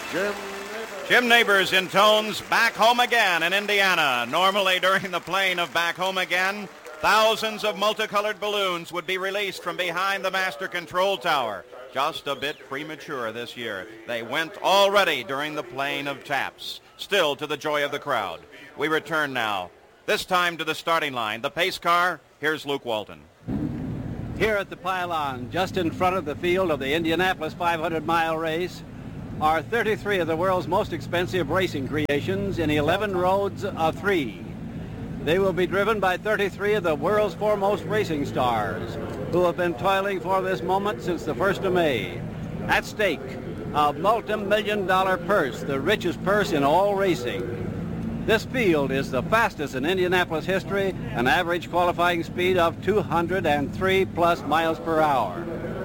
Jim Neighbors intones Back Home Again in Indiana. Normally during the playing of Back Home Again, thousands of multicolored balloons would be released from behind the master control tower. Just a bit premature this year. They went already during the playing of Taps, still to the joy of the crowd. We return now, this time to the starting line. The pace car, here's Luke Walton. Here at the pylon, just in front of the field of the Indianapolis 500-mile race, are 33 of the world's most expensive racing creations in 11 roads of 3. They will be driven by 33 of the world's foremost racing stars who have been toiling for this moment since the 1st of May. At stake, a multi-million-dollar purse, the richest purse in all racing. This field is the fastest in Indianapolis history, an average qualifying speed of 203 plus miles per hour.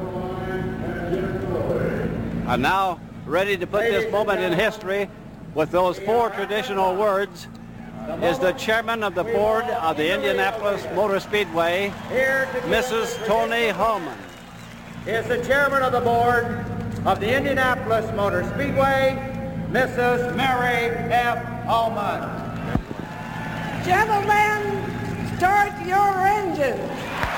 And now, ready to put this moment in history with those 4 traditional words, is the chairman of the board of the Indianapolis Motor Speedway, Mrs. Toni Hullman. Is the chairman of the board of the Indianapolis Motor Speedway, Mrs. Mary F. Hullman. Gentlemen, start your engines.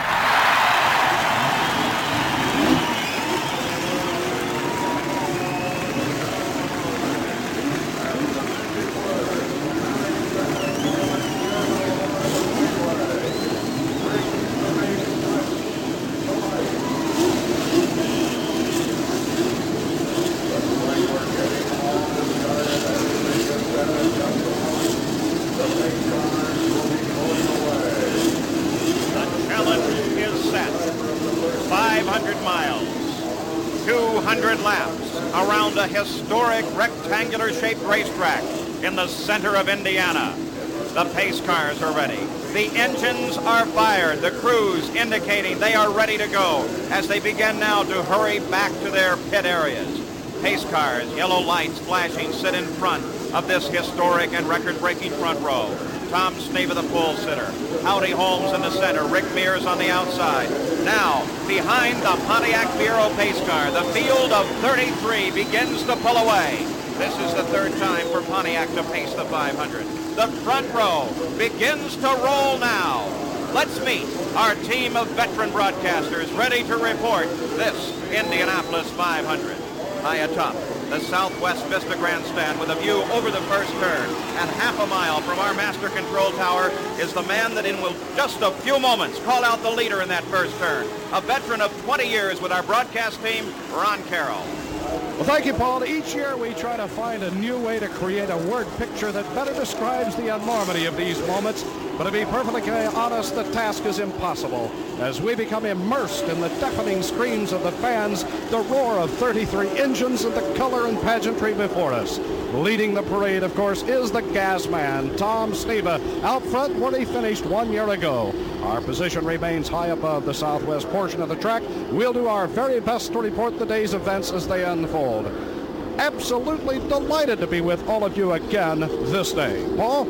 Laps around a historic rectangular-shaped racetrack in the center of Indiana. The pace cars are ready. The engines are fired. The crews indicating they are ready to go as they begin now to hurry back to their pit areas. Pace cars, yellow lights flashing, sit in front of this historic and record-breaking front row. Tom Sneva, the pole sitter. Howdy Holmes in the center. Rick Mears on the outside. Now, behind the Pontiac Fiero pace car, the field of 33 begins to pull away. This is the 3rd time for Pontiac to pace the 500. The front row begins to roll now. Let's meet our team of veteran broadcasters ready to report this Indianapolis 500. High atop the Southwest Vista Grandstand with a view over the first turn, and half a mile from our master control tower is the man that in will just a few moments call out the leader in that first turn, a veteran of 20 years with our broadcast team, Ron Carroll. Well, thank you, Paul. Each year we try to find a new way to create a word picture that better describes the enormity of these moments. But to be perfectly honest, the task is impossible. As we become immersed in the deafening screams of the fans, the roar of 33 engines, and the color and pageantry before us. Leading the parade, of course, is the gas man, Tom Sneva, out front where he finished 1 year ago. Our position remains high above the southwest portion of the track. We'll do our very best to report the day's events as they unfold. Absolutely delighted to be with all of you again this day. Paul?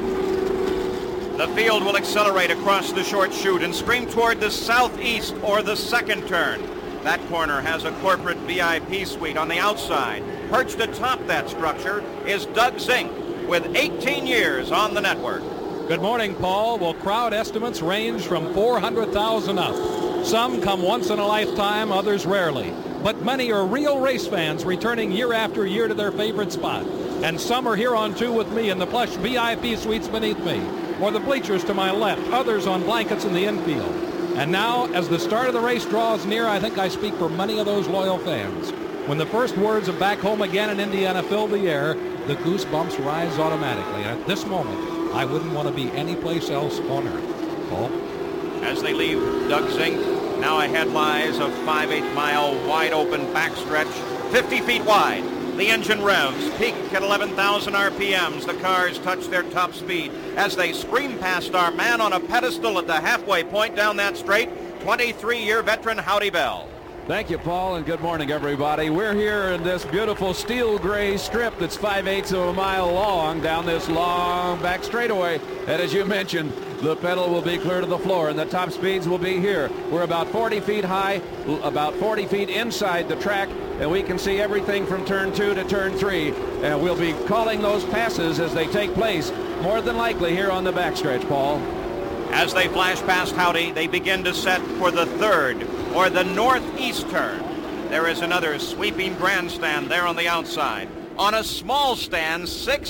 The field will accelerate across the short chute and scream toward the southeast or the second turn. That corner has a corporate VIP suite on the outside. Perched atop that structure is Doug Zink with 18 years on the network. Good morning, Paul. Well, crowd estimates range from 400,000 up. Some come once in a lifetime, others rarely. But many are real race fans returning year after year to their favorite spot. And some are here on 2 with me in the plush VIP suites beneath me, or the bleachers to my left, others on blankets in the infield. And now, as the start of the race draws near, I think I speak for many of those loyal fans. When the first words of Back Home Again in Indiana fill the air, the goosebumps rise automatically. And at this moment, I wouldn't want to be anyplace else on earth. Paul? As they leave Doug Zink, now ahead lies a 5/8 mile wide open backstretch, 50 feet wide. The engine revs, peak at 11,000 RPMs. The cars touch their top speed as they scream past our man on a pedestal at the halfway point down that straight, 23-year veteran Howdy Bell. Thank you, Paul, and good morning, everybody. We're here in this beautiful steel gray strip that's 5/8 of a mile long down this long back straightaway. And as you mentioned, the pedal will be clear to the floor, and the top speeds will be here. We're about 40 feet high, about 40 feet inside the track, and we can see everything from turn 2 to turn 3. And we'll be calling those passes as they take place, more than likely here on the backstretch, Paul. As they flash past Howdy, they begin to set for the third, or the northeast turn. There is another sweeping grandstand there on the outside. On a small stand,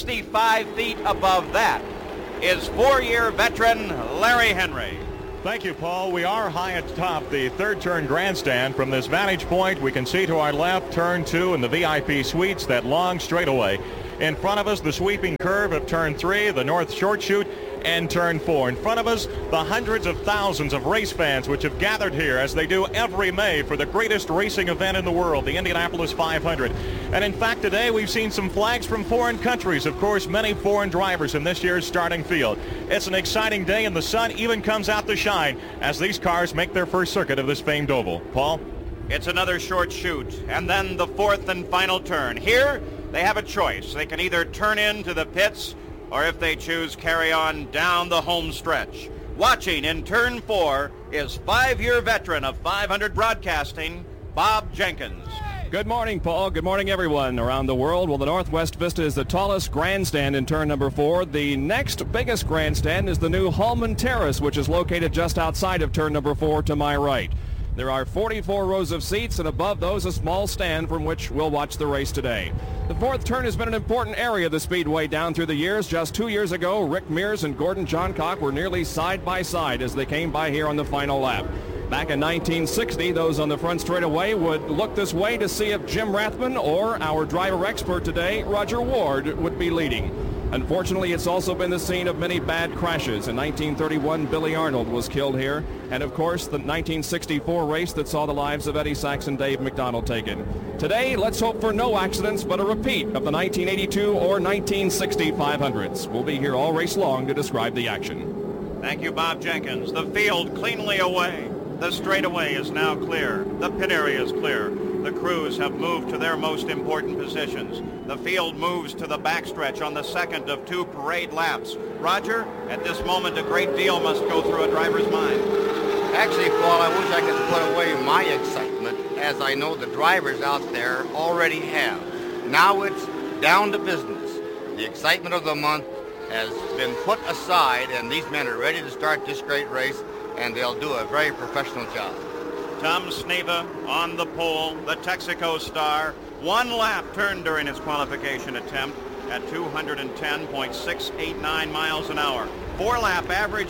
65 feet above that, is four-year veteran Larry Henry. Thank you, Paul. We are high at the top, the third turn grandstand. From this vantage point, we can see to our left turn 2 and the VIP suites, that long straightaway. In front of us, the sweeping curve of turn 3, the north short chute, and turn 4. In front of us, the hundreds of thousands of race fans which have gathered here, as they do every May, for the greatest racing event in the world, the Indianapolis 500. And in fact, today we've seen some flags from foreign countries. Of course, many foreign drivers in this year's starting field. It's an exciting day, and the sun even comes out to shine as these cars make their first circuit of this famed oval. Paul? It's another short chute, and then the fourth and final turn. Here, they have a choice. They can either turn into the pits, or if they choose, carry on down the home stretch. Watching in turn 4 is five-year veteran of 500 broadcasting, Bob Jenkins. Good morning, Paul. Good morning, everyone around the world. Well, the Northwest Vista is the tallest grandstand in turn number 4. The next biggest grandstand is the new Hallman Terrace, which is located just outside of turn number 4 to my right. There are 44 rows of seats, and above those a small stand from which we'll watch the race today. The fourth turn has been an important area of the Speedway down through the years. Just 2 years ago, Rick Mears and Gordon Johncock were nearly side by side as they came by here on the final lap. Back in 1960, those on the front straightaway would look this way to see if Jim Rathman or our driver expert today, Roger Ward, would be leading. Unfortunately, it's also been the scene of many bad crashes. In 1931, Billy Arnold was killed here. And of course, the 1964 race that saw the lives of Eddie Sachs and Dave McDonald taken. Today, let's hope for no accidents, but a repeat of the 1982 or 1960 500s. We'll be here all race long to describe the action. Thank you, Bob Jenkins. The field cleanly away. The straightaway is now clear. The pit area is clear. The crews have moved to their most important positions. The field moves to the backstretch on the second of 2 parade laps. Roger, at this moment, a great deal must go through a driver's mind. Actually, Paul, I wish I could put away my excitement, as I know the drivers out there already have. Now it's down to business. The excitement of the month has been put aside, and these men are ready to start this great race, and they'll do a very professional job. Tom Sneva on the pole, the Texaco star. 1 lap turned during his qualification attempt at 210.689 miles an hour. 4-lap average,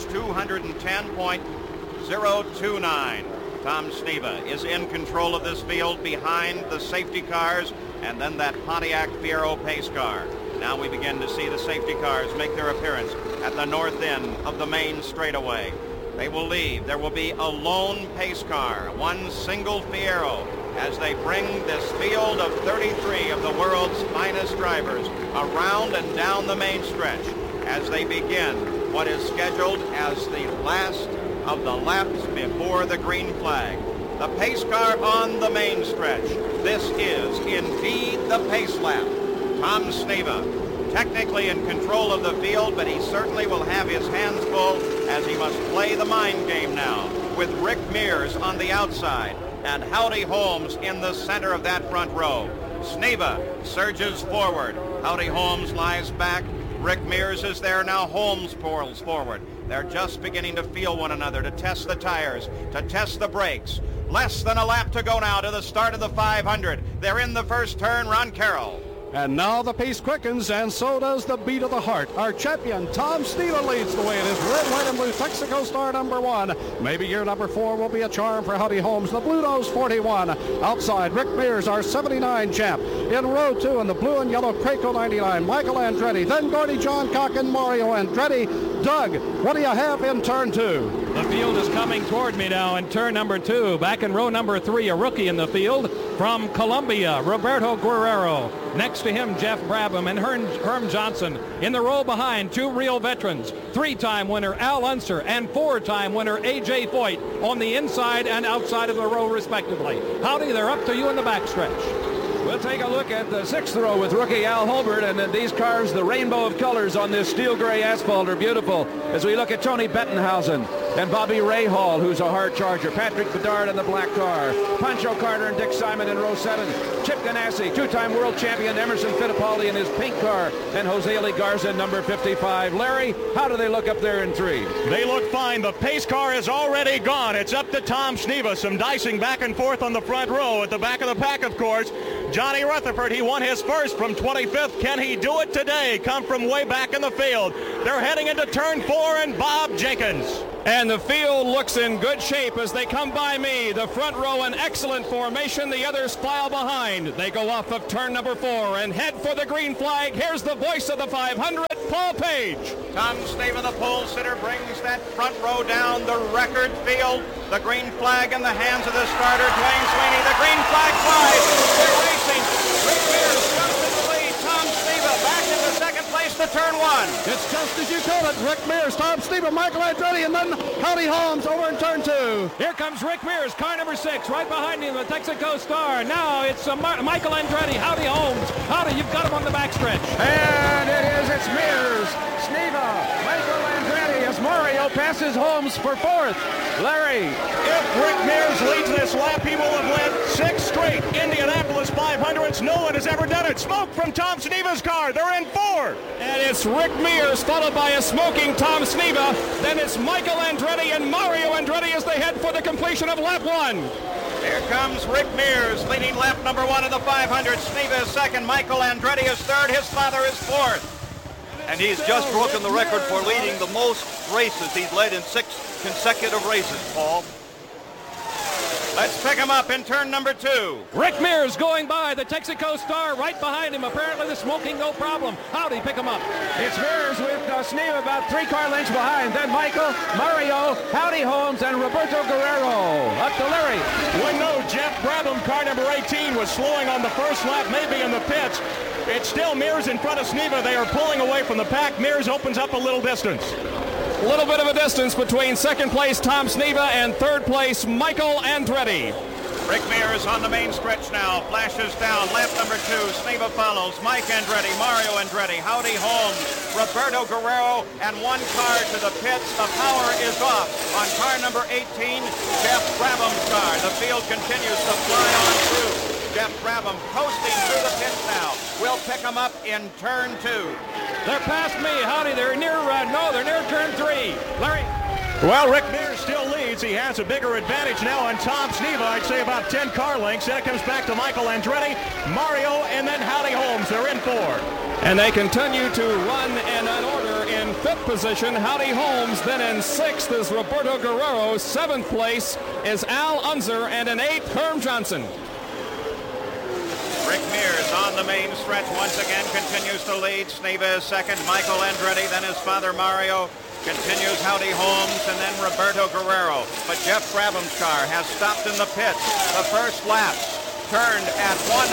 210.029. Tom Sneva is in control of this field behind the safety cars and then that Pontiac Fiero pace car. Now we begin to see the safety cars make their appearance at the north end of the main straightaway. They will leave. There will be a lone pace car, one single Fiero, as they bring this field of 33 of the world's finest drivers around and down the main stretch as they begin what is scheduled as the last of the laps before the green flag. The pace car on the main stretch. This is indeed the pace lap. Tom Sneva, technically in control of the field, but he certainly will have his hands full as he must play the mind game now with Rick Mears on the outside and Howdy Holmes in the center of that front row. Sneva surges forward. Howdy Holmes lies back. Rick Mears is there now. Holmes pulls forward. They're just beginning to feel one another, to test the tires, to test the brakes. Less than a lap to go now to the start of the 500. They're in the first turn. Ron Carroll. And now the pace quickens, and so does the beat of the heart. Our champion, Tom Sneva, leads the way in his red, white, and blue Texaco star number 1. Maybe year number 4 will be a charm for Howdy Holmes, the Blue Nose 41. Outside, Rick Mears, our 79 champ. In row 2, in the blue and yellow Craco 99, Michael Andretti. Then Gordy Johncock and Mario Andretti. Doug, what do you have in turn 2? The field is coming toward me now in turn number 2. Back in row number 3, a rookie in the field from Colombia, Roberto Guerrero. Next to him, Jeff Brabham and Herm Johnson. In the row behind, 2 real veterans, 3-time winner Al Unser and 4-time winner A.J. Foyt on the inside and outside of the row, respectively. Howdy, they're up to you in the backstretch. We'll take a look at the 6th row with rookie Al Holbert, and these cars, the rainbow of colors on this steel gray asphalt are beautiful as we look at Tony Bettenhausen. and Bobby Rahal, who's a hard charger. Patrick Bedard in the black car. Pancho Carter and Dick Simon in row 7. Chip Ganassi, two-time world champion Emerson Fittipaldi in his pink car, and Jose Lee Garza, number 55. Larry, how do they look up there in 3? They look fine. The pace car is already gone. It's up to Tom Sneva. Some dicing back and forth on the front row. At the back of the pack, of course, Johnny Rutherford. He won his first from 25th. Can he do it today? Come from way back in the field. They're heading into turn 4, and Bob Jenkins. And the field looks in good shape as they come by me. The front row in excellent formation. The others file behind. They go off of turn number 4 and head for the green flag. Here's the voice of the 500, Paul Page. Tom Sneva, the pole sitter, brings that front row down the record field. The green flag in the hands of the starter, Dwayne Sweeney. The green flag flies. They're racing. Rick Mears jumps in the lead. Tom Sneva back into second place to turn 1. It's just as you called it. Rick Mears, Tom Sneva, Michael Andretti, and then Howdy Holmes over in turn 2. Here comes Rick Mears, car number 6, right behind him, the Texaco Star. Now it's Michael Andretti. Howdy Holmes. Howdy, you've got him on the backstretch. And it's Mears, Sneva, Michael Andretti as Mario passes Holmes for 4th. Larry. If Rick Mears leads this lap, he will have led 6 straight Indianapolis 500s. No one has ever done it. Smoke from Tom Sneva's car. They're in 4. And it's Rick Mears followed by a smoking Tom Sneva. Then it's Michael Andretti and Mario Andretti as they head for the completion of lap 1. Here comes Rick Mears leading lap number 1 of the 500. Sneva is second. Michael Andretti is third. His father is 4th. And he's just broken the record for leading the most races. He's led in 6 consecutive races, Paul. Let's pick him up in turn number 2. Rick Mears going by, the Texaco Star right behind him. Apparently the smoking no problem. Howdy, pick him up. It's Mears with Sneva about 3 car lengths behind. Then Michael, Mario, Howdy Holmes, and Roberto Guerrero. Up to Larry. We know Jeff Brabham, car number 18, was slowing on the first lap, maybe in the pits. It's still Mears in front of Sneva. They are pulling away from the pack. Mears opens up a little distance. A little bit of a distance between second place Tom Sneva and third place Michael Andretti. Rick Mears on the main stretch now, flashes down, lap number 2, Sneva follows, Mike Andretti, Mario Andretti, Howdy Holmes, Roberto Guerrero, and 1 car to the pits. The power is off on car number 18, Jeff Brabham's car. The field continues to fly on through. Jeff Brabham coasting through the pits now. We'll pick him up in turn 2. They're past me. Howdy, they're near turn 3. Larry. Well, Rick Mears still leads. He has a bigger advantage now on Tom Sneva. I'd say about 10 car lengths. Then it comes back to Michael Andretti, Mario, and then Howdy Holmes. They're in 4. And they continue to run in an order. In 5th position, Howdy Holmes. Then in 6th is Roberto Guerrero. 7th place is Al Unser. And in 8th, Herm Johnson. Rick Mears on the main stretch once again continues to lead. Sneva is second. Michael Andretti, then his father Mario. Continues Howdy Holmes and then Roberto Guerrero. But Jeff Brabham's car has stopped in the pits. The first lap turned at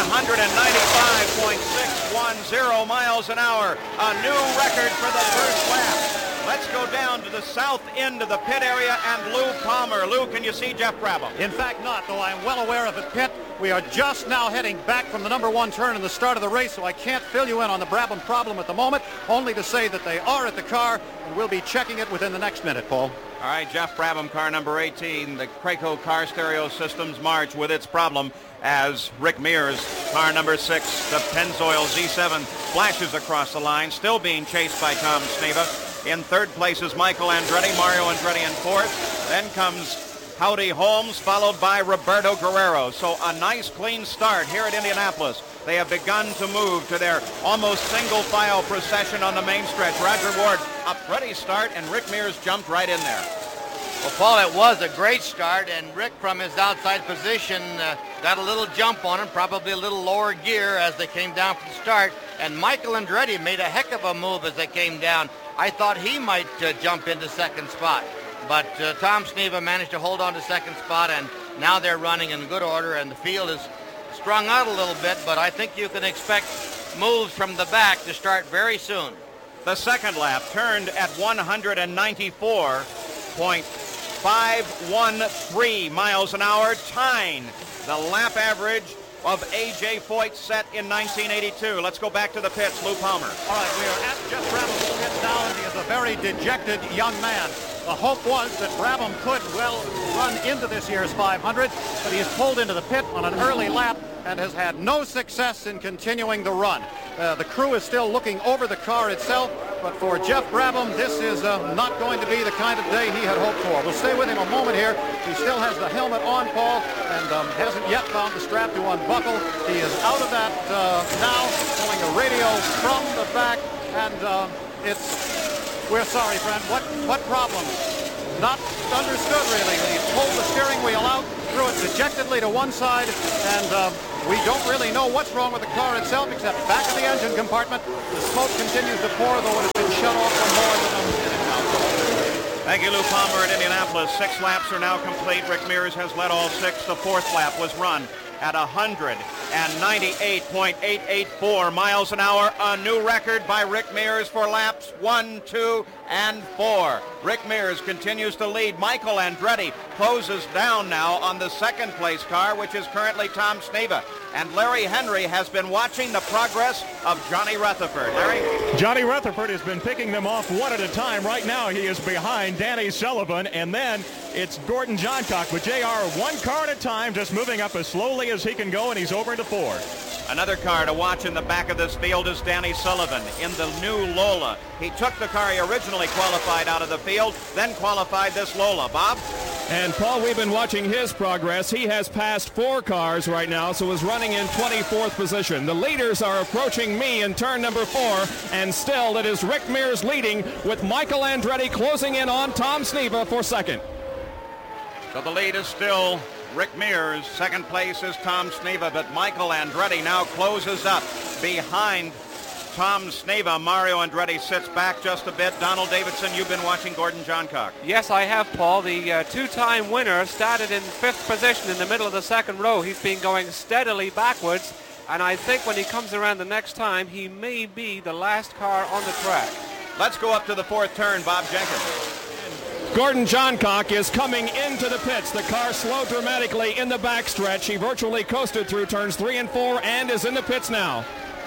195.610 miles an hour. A new record for the first lap. Let's go down to the south end of the pit area and Lou Palmer. Lou, can you see Jeff Brabham? In fact, not, though I'm well aware of it, Pit. We are just now heading back from the number 1 turn in the start of the race, so I can't fill you in on the Brabham problem at the moment, only to say that they are at the car, and we'll be checking it within the next minute, Paul. All right, Jeff Brabham, car number 18. The Craco car stereo systems march with its problem as Rick Mears, car number 6, the Pennzoil Z7, flashes across the line, still being chased by Tom Sneva. In 3rd place is Michael Andretti, Mario Andretti in 4th. Then comes Howdy Holmes, followed by Roberto Guerrero. So a nice clean start here at Indianapolis. They have begun to move to their almost single file procession on the main stretch. Roger Ward, a pretty start, and Rick Mears jumped right in there. Well, Paul, it was a great start, and Rick from his outside position got a little jump on him, probably a little lower gear as they came down from the start. And Michael Andretti made a heck of a move as they came down. I thought he might jump into second spot. But Tom Sneva managed to hold on to second spot, and now they're running in good order, and the field is strung out a little bit, but I think you can expect moves from the back to start very soon. The second lap turned at 194.513 miles an hour, tying the lap average of A.J. Foyt set in 1982. Let's go back to the pits. Lou Palmer. All right, we are at Jeff Brabham's pit now, and he is a very dejected young man. The hope was that Brabham could well run into this year's 500, but he is pulled into the pit on an early lap and has had no success in continuing the run. The crew is still looking over the car itself, but for Jeff Brabham, this is not going to be the kind of day he had hoped for. We'll stay with him a moment here. He still has the helmet on, Paul, and hasn't yet found the strap to unbuckle. He is out of that now, pulling a radio from the back, and we're sorry, friend. What problem? Not understood, really. He pulled the steering wheel out, threw it dejectedly to one side, and we don't really know what's wrong with the car itself, except back of the engine compartment. The smoke continues to pour, though it has been shut off for more than a minute now. Thank you, Lou Palmer at Indianapolis. 6 laps are now complete. Rick Mears has led all 6. The 4th lap was run at 198.884 miles an hour, a new record by Rick Mears for laps 1, 2, and 4. Rick Mears continues to lead. Michael Andretti closes down now on the 2nd place car, which is currently Tom Sneva. And Larry Henry has been watching the progress of Johnny Rutherford. Larry? Johnny Rutherford has been picking them off one at a time. Right now he is behind Danny Sullivan, and then it's Gordon Johncock. But JR, one car at a time, just moving up as slowly as he can go, and he's over into 4. Another car to watch in the back of this field is Danny Sullivan in the new Lola. He took the car he originally qualified out of the field, then qualified this Lola. Bob? And Paul, we've been watching his progress. He has passed 4 cars right now, so is running in 24th position. The leaders are approaching me in turn number 4, and still it is Rick Mears leading, with Michael Andretti closing in on Tom Sneva for 2nd. So the lead is still Rick Mears. 2nd place is Tom Sneva, but Michael Andretti now closes up behind Tom Sneva. Mario Andretti sits back just a bit. Donald Davidson, you've been watching Gordon Johncock. Yes, I have, Paul. The 2-time winner started in 5th position in the middle of the 2nd row. He's been going steadily backwards, and I think when he comes around the next time, he may be the last car on the track. Let's go up to the 4th turn. Bob Jenkins. Gordon Johncock is coming into the pits. The car slowed dramatically in the backstretch. He virtually coasted through turns 3 and 4 and is in the pits now.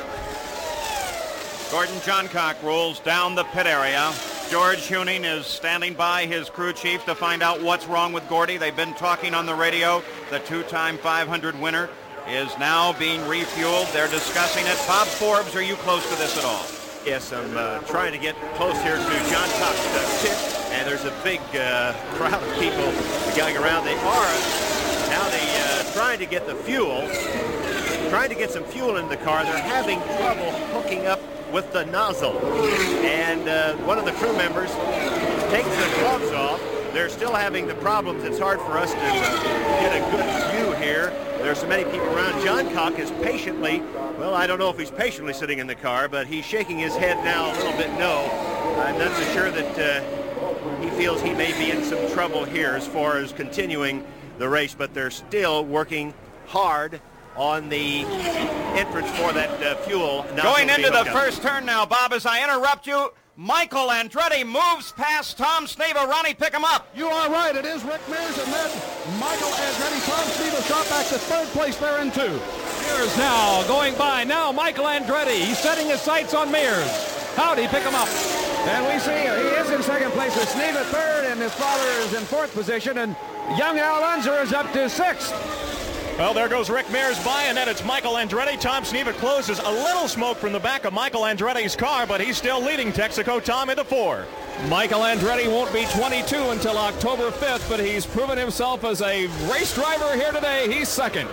Gordon Johncock rolls down the pit area. George Huning is standing by his crew chief to find out what's wrong with Gordy. They've been talking on the radio. The 2-time 500 winner is now being refueled. They're discussing it. Bob Forbes, are you close to this at all? Yes, I'm trying to get close here to Johncock's pit, and there's a big crowd of people going around. They are now trying to get the fuel, trying to get some fuel in the car. They're having trouble hooking up with the nozzle, and one of the crew members takes their gloves off. They're still having the problems. It's hard for us to get a good view here. There's so many people around. Johncock is patiently, well, I don't know if he's patiently sitting in the car, but he's shaking his head now a little bit no. I'm not so sure that he feels he may be in some trouble here as far as continuing the race, but they're still working hard on the entrance for that fuel. Going into the 1st turn now, Bob, as I interrupt you, Michael Andretti moves past Tom Sneva. Ronnie, pick him up. You are right. It is Rick Mears, and then Michael Andretti. Tom Sneva shot back to 3rd place there in 2. Mears now going by. Now Michael Andretti. He's setting his sights on Mears. Howdy, pick him up. And we see he is in 2nd place with Sneva 3rd, and his father is in 4th position, and young Al Unser is up to 6th. Well, there goes Rick Mears by, and then it's Michael Andretti. Tom Sneva closes. A little smoke from the back of Michael Andretti's car, but he's still leading Texaco. Tom into 4. Michael Andretti won't be 22 until October 5th, but he's proven himself as a race driver here today. He's 2nd.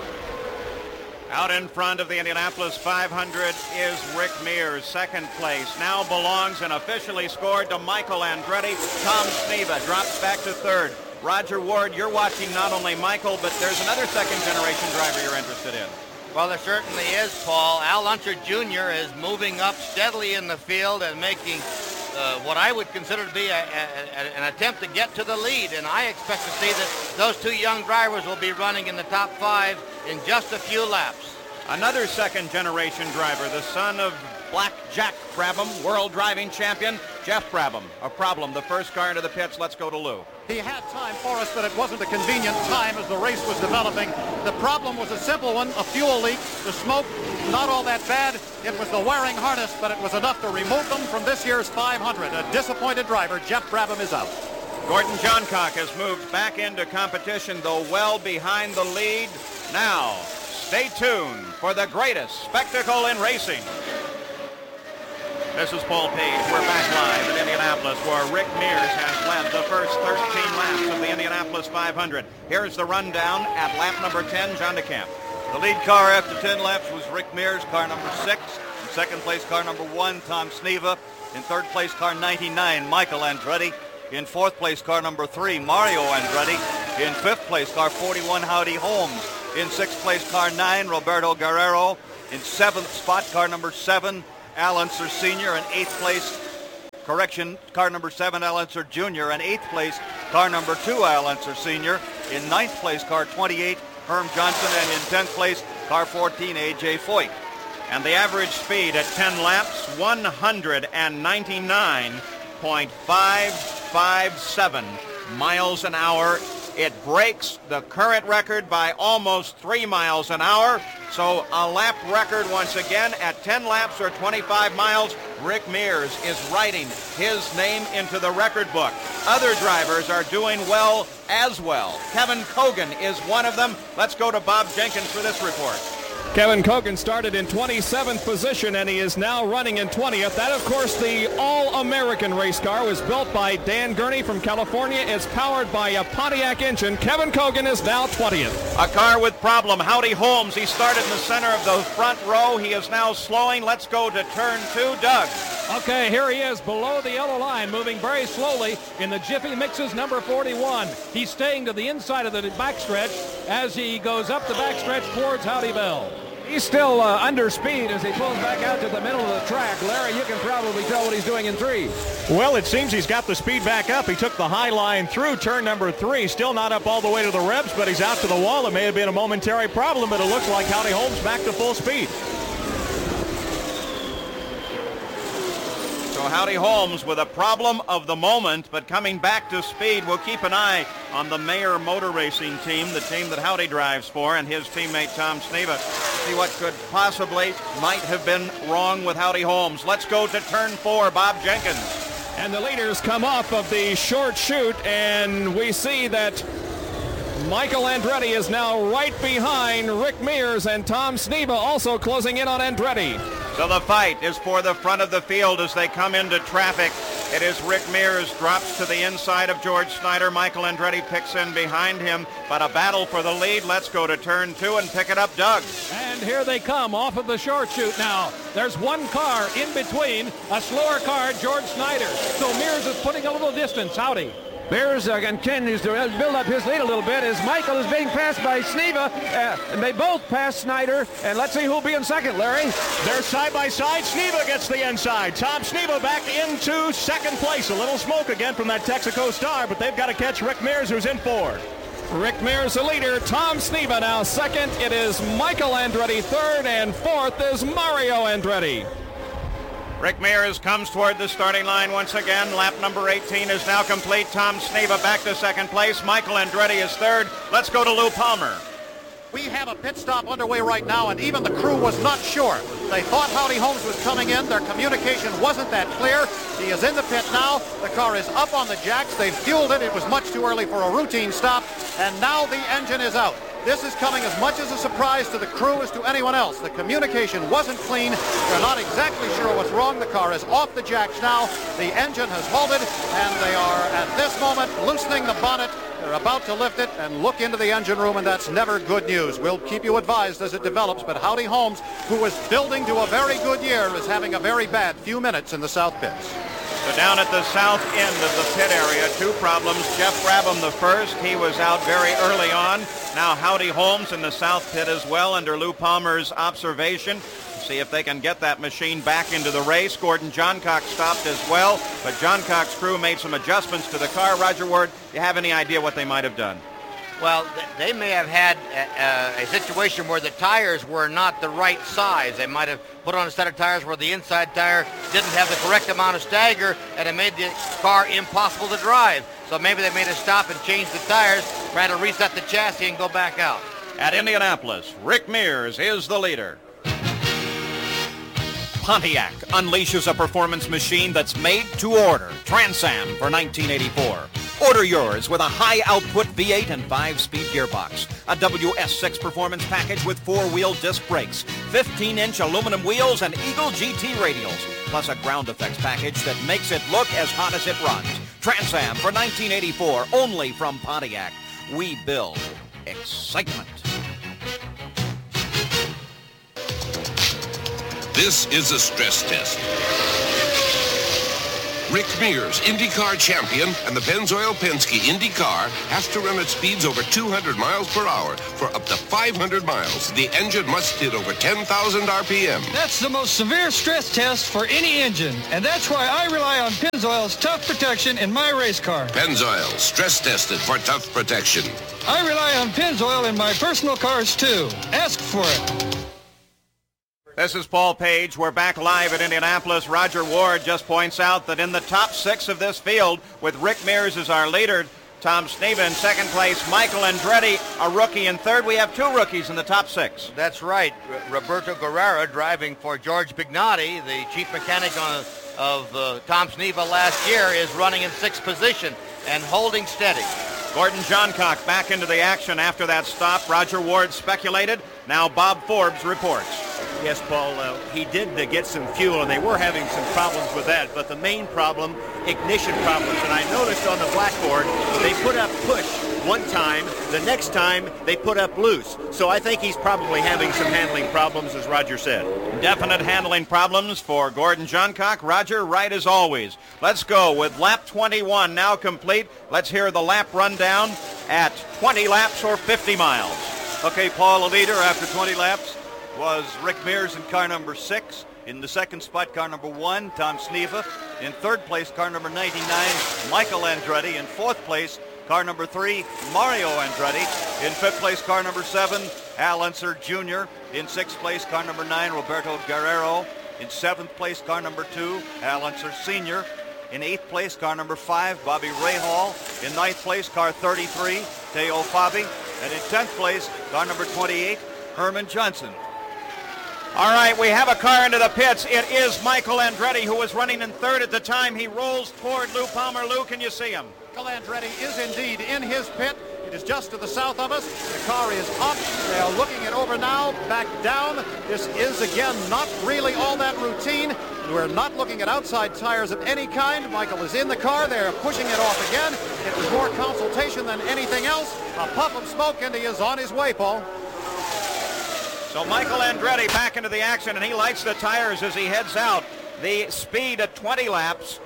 Out in front of the Indianapolis 500 is Rick Mears. 2nd place now belongs and officially scored to Michael Andretti. Tom Sneva drops back to 3rd. Roger Ward, you're watching not only Michael, but there's another 2nd-generation driver you're interested in. Well, there certainly is, Paul. Al Unser Jr. is moving up steadily in the field and making what I would consider to be an attempt to get to the lead, and I expect to see that those 2 young drivers will be running in the top 5 in just a few laps. Another 2nd-generation driver, the son of Black Jack Brabham, world driving champion, Jeff Brabham. A problem. The 1st car into the pits. Let's go to Lou. He had time for us, but it wasn't a convenient time as the race was developing. The problem was a simple one, a fuel leak. The smoke, not all that bad. It was the wiring harness, but it was enough to remove them from this year's 500. A disappointed driver, Jeff Brabham, is out. Gordon Johncock has moved back into competition, though well behind the lead. Now, stay tuned for the greatest spectacle in racing. This is Paul Page. We're back live at Indianapolis, where Rick Mears has led the first 13 laps of the Indianapolis 500. Here's the rundown at lap number 10, John DeCamp. The lead car after 10 laps was Rick Mears, car number 6. In second place, car number 1, Tom Sneva. In third place, car 99, Michael Andretti. In fourth place, car number 3, Mario Andretti. In fifth place, car 41, Howdy Holmes. In sixth place, car 9, Roberto Guerrero. In seventh spot, car number 7, Al Unser Sr. In eighth place, car number 7, Al Unser Jr. In eighth place, car number 2, Al Unser Sr. In ninth place, car 28, Herm Johnson. And in 10th place, car 14, A.J. Foyt. And the average speed at 10 laps, 199.557 miles an hour. It breaks the current record by almost 3 miles an hour. So a lap record once again at 10 laps or 25 miles. Rick Mears is writing his name into the record book. Other drivers are doing well as well. Kevin Cogan is one of them. Let's go to Bob Jenkins for this report. Kevin Cogan started in 27th position, and he is now running in 20th. That, of course, the All-American race car was built by Dan Gurney from California. It's powered by a Pontiac engine. Kevin Cogan is now 20th. A car with problem. Howdy Holmes. He started in the center of the front row. He is now slowing. Let's go to turn 2. Doug. Okay, here he is below the yellow line, moving very slowly in the Jiffy Mixes number 41. He's staying to the inside of the backstretch as he goes up the backstretch towards Howdy Bell. He's still under speed as he pulls back out to the middle of the track. Larry, you can probably tell what he's doing in 3. Well, it seems he's got the speed back up. He took the high line through turn number 3. Still not up all the way to the revs, but he's out to the wall. It may have been a momentary problem, but it looks like Howdy Holmes back to full speed. So Howdy Holmes with a problem of the moment, but coming back to speed. We'll keep an eye on the Mayer Motor Racing team, the team that Howdy drives for, and his teammate Tom Sneva. See what could possibly might have been wrong with Howdy Holmes. Let's go to turn 4, Bob Jenkins. And the leaders come off of the short chute, and we see that Michael Andretti is now right behind Rick Mears, and Tom Sneva also closing in on Andretti. So the fight is for the front of the field as they come into traffic. It is Rick Mears drops to the inside of George Snyder. Michael Andretti picks in behind him, but a battle for the lead. Let's go to turn 2 and pick it up, Doug. And here they come off of the short chute now. There's one car in between, a slower car, George Snyder. So Mears is putting a little distance. Howdy. Mears continues to build up his lead a little bit as Michael is being passed by Sneva, and they both pass Snyder. And let's see who'll be in second, Larry. They're side by side. Sneva gets the inside. Tom Sneva back into second place. A little smoke again from that Texaco Star, but they've got to catch Rick Mears, who's in 4. Rick Mears the leader. Tom Sneva now second. It is Michael Andretti third, and fourth is Mario Andretti. Rick Mears comes toward the starting line once again. Lap number 18 is now complete. Tom Sneva back to second place. Michael Andretti is third. Let's go to Lou Palmer. We have a pit stop underway right now, and even the crew was not sure. They thought Howdy Holmes was coming in. Their communication wasn't that clear. He is in the pit now. The car is up on the jacks. They've fueled it. It was much too early for a routine stop, and now the engine is out. This is coming as much as a surprise to the crew as to anyone else. The communication wasn't clean. They're not exactly sure what's wrong. The car is off the jacks now. The engine has halted, and they are, at this moment, loosening the bonnet. They're about to lift it and look into the engine room, and that's never good news. We'll keep you advised as it develops, but Howdy Holmes, who was building to a very good year, is having a very bad few minutes in the south pits. So down at the south end of the pit area, 2 problems. Jeff Brabham the first. He was out very early on. Now Howdy Holmes in the south pit as well under Lou Palmer's observation. See if they can get that machine back into the race. Gordon Johncock stopped as well, but Johncock's crew made some adjustments to the car. Roger Ward, do you have any idea what they might have done? Well, they may have had a situation where the tires were not the right size. They might have put on a set of tires where the inside tire didn't have the correct amount of stagger, and it made the car impossible to drive. So maybe they made a stop and changed the tires, trying to reset the chassis and go back out. At Indianapolis, Rick Mears is the leader. Pontiac unleashes a performance machine that's made to order. Trans Am for 1984. Order yours with a high-output V8 and 5-speed gearbox, a WS6 performance package with 4-wheel disc brakes, 15-inch aluminum wheels, and Eagle GT radials, plus a ground effects package that makes it look as hot as it runs. Trans Am for $1984, only from Pontiac. We build excitement. This is a stress test. Rick Mears, IndyCar champion, and the Pennzoil Penske Indy car has to run at speeds over 200 miles per hour for up to 500 miles. The engine must hit over 10,000 RPM. That's the most severe stress test for any engine, and that's why I rely on Pennzoil's tough protection in my race car. Pennzoil, stress tested for tough protection. I rely on Pennzoil in my personal cars, too. Ask for it. This is Paul Page. We're back live at Indianapolis. Roger Ward just points out that in the top 6 of this field, with Rick Mears as our leader, Tom Sneva in second place, Michael Andretti, a rookie in third. We have 2 rookies in the top 6. That's right. Roberto Guerrera driving for George Bignotti, the chief mechanic of Tom Sneva last year, is running in 6th position and holding steady. Gordon Johncock back into the action after that stop. Roger Ward speculated. Now Bob Forbes reports. Yes, Paul, he did get some fuel, and they were having some problems with that. But the main problem, ignition problems. And I noticed on the blackboard, they put up push one time. The next time, they put up loose. So I think he's probably having some handling problems, as Roger said. Definite handling problems for Gordon Johncock. Roger, right as always. Let's go with lap 21 now complete. Let's hear the lap rundown at 20 laps or 50 miles. Okay, Paul, the leader after 20 laps was Rick Mears in car number 6. In the second spot, car number 1, Tom Sneva. In third place, car number 99, Michael Andretti. In fourth place, car number 3, Mario Andretti. In fifth place, car number 7, Al Unser Jr. In sixth place, car number 9, Roberto Guerrero. In seventh place, car number 2, Al Unser Sr. In 8th place, car number 5, Bobby Rahal. In 9th place, car 33, Teo Fabi. And in 10th place, car number 28, Herman Johnson. All right, we have a car into the pits. It is Michael Andretti, who was running in third at the time. He rolls toward Lou Palmer. Lou, can you see him? Michael Andretti is indeed in his pit. It is just to the south of us. The car is up. They are looking it over now, back down. This is, again, not really all that routine. We're not looking at outside tires of any kind. Michael is in the car. They're pushing it off again. It was more consultation than anything else. A puff of smoke, and he is on his way, Paul. So Michael Andretti back into the action, and he lights the tires as he heads out. The speed at 20 laps,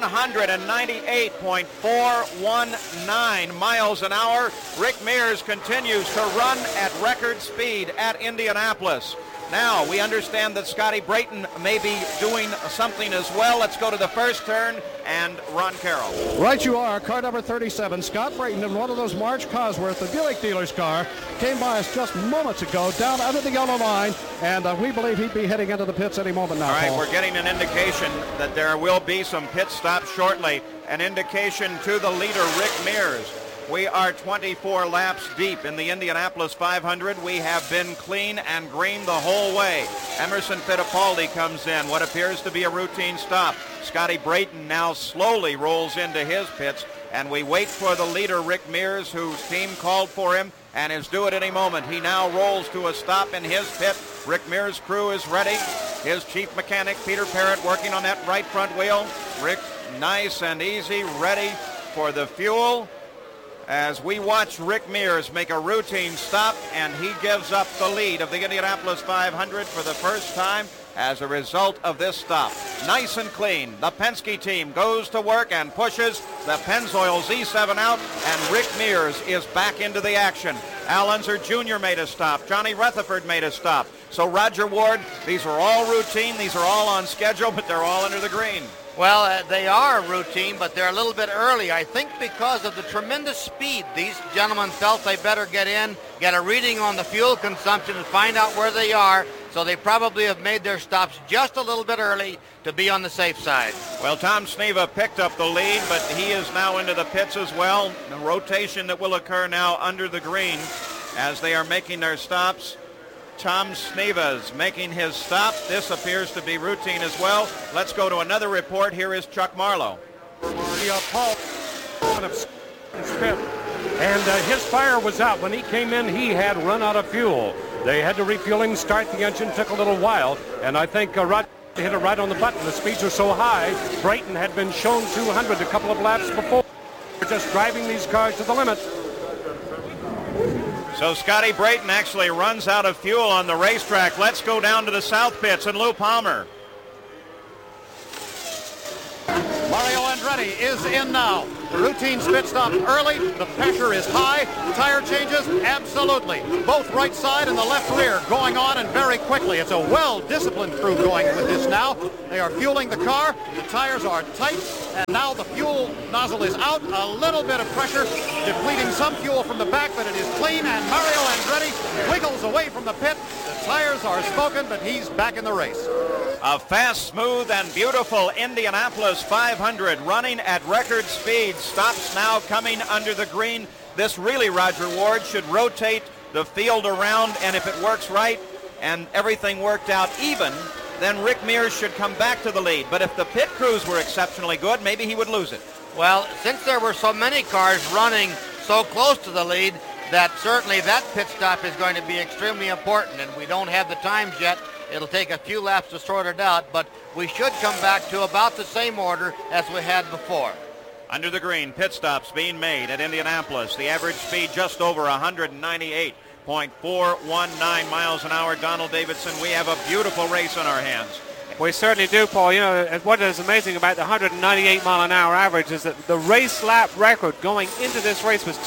198.419 miles an hour. Rick Mears continues to run at record speed at Indianapolis. Now, we understand that Scotty Brayton may be doing something as well. Let's go to the first turn and Ron Carroll. Right you are. Car number 37, Scott Brayton, in one of those Marge Cosworth, the Buick dealer's car, came by us just moments ago, down under the yellow line, and we believe he'd be heading into the pits any moment now, All right, Paul. We're getting an indication that there will be some pit stops shortly. An indication to the leader, Rick Mears. We are 24 laps deep in the Indianapolis 500. We have been clean and green the whole way. Emerson Fittipaldi comes in, what appears to be a routine stop. Scotty Brayton now slowly rolls into his pits, and we wait for the leader, Rick Mears, whose team called for him and is due at any moment. He now rolls to a stop in his pit. Rick Mears' crew is ready. His chief mechanic, Peter Parrott, working on that right front wheel. Rick, nice and easy, ready for the fuel. As we watch Rick Mears make a routine stop, and he gives up the lead of the Indianapolis 500 for the first time as a result of this stop. Nice and clean. The Penske team goes to work and pushes the Pennzoil Z7 out, and Rick Mears is back into the action. Al Unser Jr. made a stop. Johnny Rutherford made a stop. So Roger Ward, these are all routine. These are all on schedule, but they're all under the green. Well, they are routine, but they're a little bit early. I think because of the tremendous speed, these gentlemen felt they better get in, get a reading on the fuel consumption, and find out where they are. So they probably have made their stops just a little bit early to be on the safe side. Well, Tom Sneva picked up the lead, but he is now into the pits as well. The rotation that will occur now under the green as they are making their stops. Tom Sneva's making his stop. This appears to be routine as well. Let's go to another report. Here is Chuck Marlowe. The Paul Pit. And his fire was out. When he came in, he had run out of fuel. They had to refuel him, start the engine, took a little while. And I think Rod hit it right on the button. The speeds were so high. Brayton had been shown 200 a couple of laps before. We're just driving these cars to the limit. So Scotty Brayton actually runs out of fuel on the racetrack. Let's go down to the South Pits and Lou Palmer. Mario Andretti is in now. The routine pit stop early. The pressure is high. Tire changes? Absolutely. Both right side and the left rear going on and very quickly. It's a well-disciplined crew going with this now. They are fueling the car. The tires are tight. And now the fuel nozzle is out. A little bit of pressure, depleting some fuel from the back, but it is clean. And Mario Andretti wiggles away from the pit. The tires are smoking, but he's back in the race. A fast, smooth, and beautiful Indianapolis 500 running at record speed. Stops now coming under the green. This really, Roger Ward, should rotate the field around, and if it works right and everything worked out even, then Rick Mears should come back to the lead. But if the pit crews were exceptionally good, maybe he would lose it. Well, since there were so many cars running so close to the lead, that certainly that pit stop is going to be extremely important, and we don't have the times yet. It'll take a few laps to sort it out, but we should come back to about the same order as we had before. Under the green, pit stops being made at Indianapolis. The average speed just over 198.419 miles an hour. Donald Davidson, we have a beautiful race on our hands. We certainly do, Paul. You know, what is amazing about the 198 mile an hour average is that the race lap record going into this race was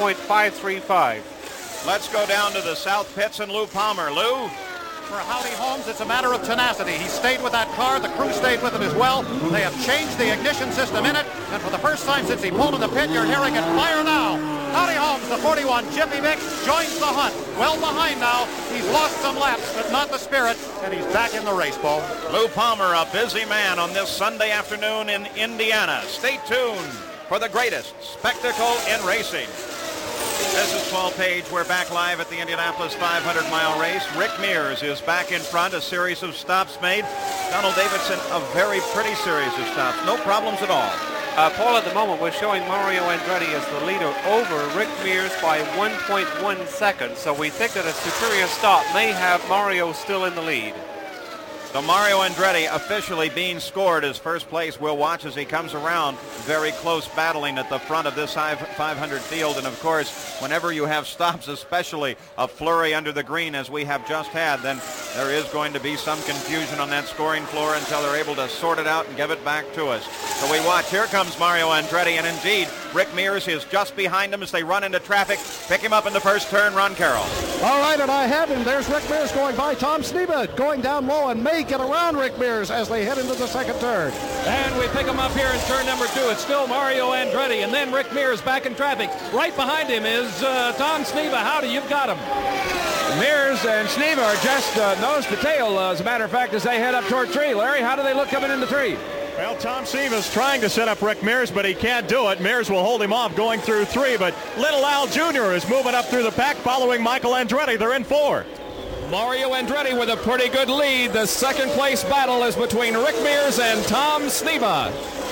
200.535. Let's go down to the South Pits and Lou Palmer. Lou? For Howdy Holmes, it's a matter of tenacity. He stayed with that car. The crew stayed with it as well. They have changed the ignition system in it, and for the first time since he pulled in the pit, you're hearing it fire now. Howdy Holmes, the 41 Jiffy Vick, joins the hunt. Well behind now. He's lost some laps, but not the spirit, and he's back in the race, Paul. Lou Palmer, a busy man on this Sunday afternoon in Indiana. Stay tuned for the greatest spectacle in racing. This is Paul Page. We're back live at the Indianapolis 500-mile race. Rick Mears is back in front. A series of stops made. Donald Davidson, a very pretty series of stops. No problems at all. Paul, at the moment, we're showing Mario Andretti as the leader over Rick Mears by 1.1 seconds. So we think that a superior stop may have Mario still in the lead. So Mario Andretti officially being scored as first place. We'll watch as he comes around. Very close battling at the front of this 500 field. And of course, whenever you have stops, especially a flurry under the green as we have just had, then there is going to be some confusion on that scoring floor until they're able to sort it out and give it back to us. So we watch. Here comes Mario Andretti, and indeed, Rick Mears is just behind him as they run into traffic. Pick him up in the first turn, Ron Carroll. All right, and I have him. There's Rick Mears going by. Tom Sneva going down low and may get around Rick Mears as they head into the second turn. And we pick him up here in turn number 2. It's still Mario Andretti, and then Rick Mears back in traffic. Right behind him is Tom Sneva. Howdy, you've got him. Mears and Sneva are just nose to tail, as a matter of fact, as they head up toward 3. Larry, how do they look coming into 3? Well, Tom Sneva's trying to set up Rick Mears, but he can't do it. Mears will hold him off going through 3, but Little Al Jr. is moving up through the pack following Michael Andretti. They're in 4. Mario Andretti with a pretty good lead. The second place battle is between Rick Mears and Tom Sneva.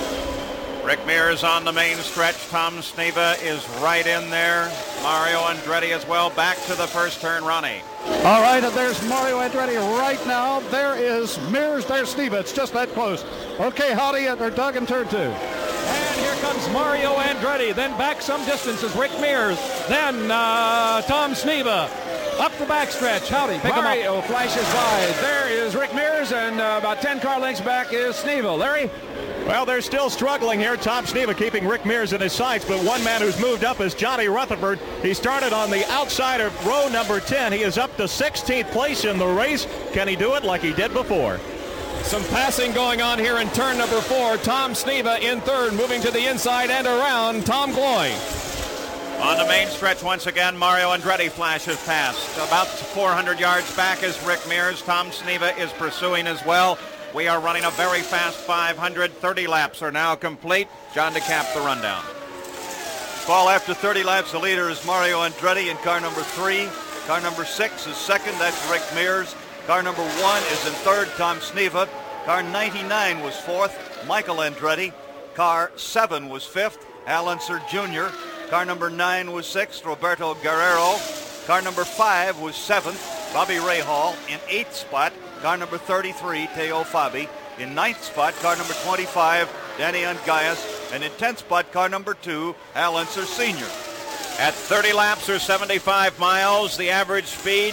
Rick Mears on the main stretch. Tom Sneva is right in there. Mario Andretti as well. Back to the first turn, Ronnie. All right, and there's Mario Andretti right now. There is Mears, there's Sneva. It's just that close. Okay, Howdy, they're Doug in turn 2. And here comes Mario Andretti. Then back some distance is Rick Mears. Then Tom Sneva. Up the backstretch. Howdy, pick him up. Mario flashes by. There is Rick Mears, and about 10 car lengths back is Sneva. Larry? Well, they're still struggling here. Tom Sneva keeping Rick Mears in his sights, but one man who's moved up is Johnny Rutherford. He started on the outside of row number 10. He is up to 16th place in the race. Can he do it like he did before? Some passing going on here in turn number 4. Tom Sneva in third, moving to the inside and around Tom Gloy. On the main stretch once again, Mario Andretti flashes past. About 400 yards back is Rick Mears. Tom Sneva is pursuing as well. We are running a very fast 500. 30 laps are now complete. John DeCamp, the rundown. Paul, after 30 laps, the leader is Mario Andretti in car number 3. Car number 6 is second. That's Rick Mears. Car number 1 is in third, Tom Sneva. Car 99 was fourth, Michael Andretti. Car 7 was fifth, Al Unser Jr. Car number 9 was 6th, Roberto Guerrero. Car number 5 was 7th, Bobby Rahal. In 8th spot, car number 33, Teo Fabi. In 9th spot, car number 25, Danny Ungayas. And in 10th spot, car number 2, Al Unser Sr. At 30 laps or 75 miles, the average speed